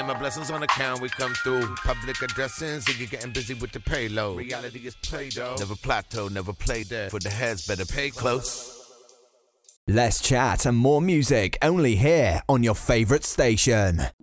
my blessings on account, we come through. Public addressing, Ziggy getting busy with the payload. Reality is Play-Doh. Never plateau, never play dead. For the heads, better pay close. Less chat and more music only here on your favorite station.